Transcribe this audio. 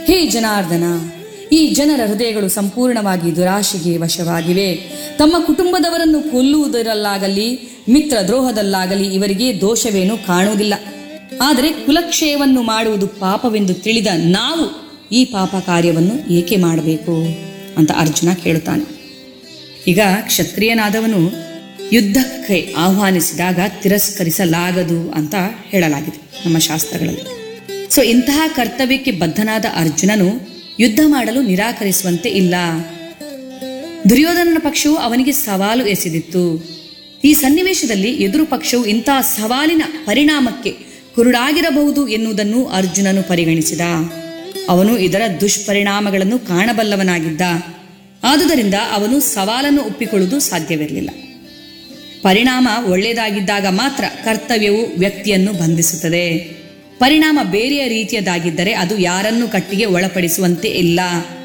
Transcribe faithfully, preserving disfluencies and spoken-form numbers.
ಹೇ ಜನಾರ್ದನ, ಈ ಜನರ ಹೃದಯಗಳು ಸಂಪೂರ್ಣವಾಗಿ ದುರಾಶೆಗೆ ವಶವಾಗಿವೆ. ತಮ್ಮ ಕುಟುಂಬದವರನ್ನು ಕೊಲ್ಲುವುದರಲ್ಲಾಗಲಿ ಮಿತ್ರ ದ್ರೋಹದಲ್ಲಾಗಲಿ ಇವರಿಗೆ ದೋಷವೇನೂ ಕಾಣುವುದಿಲ್ಲ. ಆದರೆ ಕುಲಕ್ಷಯವನ್ನು ಮಾಡುವುದು ಪಾಪವೆಂದು ತಿಳಿದ ನಾವು ಈ ಪಾಪ ಕಾರ್ಯವನ್ನು ಏಕೆ ಮಾಡಬೇಕು ಅಂತ ಅರ್ಜುನ ಕೇಳುತ್ತಾನೆ. ಈಗ ಕ್ಷತ್ರಿಯನಾದವನು ಯುದ್ಧಕ್ಕೆ ಆಹ್ವಾನಿಸಿದಾಗ ತಿರಸ್ಕರಿಸಲಾಗದು ಅಂತ ಹೇಳಲಾಗಿದೆ ನಮ್ಮ ಶಾಸ್ತ್ರಗಳಲ್ಲಿ. ಸೊ ಇಂತಹ ಕರ್ತವ್ಯಕ್ಕೆ ಬದ್ಧನಾದ ಅರ್ಜುನನು ಯುದ್ಧ ಮಾಡಲು ನಿರಾಕರಿಸುವಂತೆ ಇಲ್ಲ. ದುರ್ಯೋಧನನ ಪಕ್ಷವು ಅವನಿಗೆ ಸವಾಲು ಎಸೆದಿತ್ತು. ಈ ಸನ್ನಿವೇಶದಲ್ಲಿ ಎದುರು ಪಕ್ಷವು ಇಂತಹ ಸವಾಲಿನ ಪರಿಣಾಮಕ್ಕೆ ಕುರುಡಾಗಿರಬಹುದು ಎನ್ನುವುದನ್ನು ಅರ್ಜುನನು ಪರಿಗಣಿಸಿದ. ಅವನು ಇದರ ದುಷ್ಪರಿಣಾಮಗಳನ್ನು ಕಾಣಬಲ್ಲವನಾಗಿದ್ದ. ಆದುದರಿಂದ ಅವನು ಸವಾಲನ್ನು ಒಪ್ಪಿಕೊಳ್ಳುವುದು ಸಾಧ್ಯವಿರಲಿಲ್ಲ. ಪರಿಣಾಮ ಒಳ್ಳೆಯದಾಗಿದ್ದಾಗ ಮಾತ್ರ ಕರ್ತವ್ಯವು ವ್ಯಕ್ತಿಯನ್ನು ಬಂಧಿಸುತ್ತದೆ. ಪರಿಣಾಮ ಬೇರೆಯ ರೀತಿಯದಾಗಿದ್ದರೆ ಅದು ಯಾರನ್ನೂ ಕಟ್ಟಿಗೆ ಒಳಪಡಿಸುವಂತೆ ಇಲ್ಲ.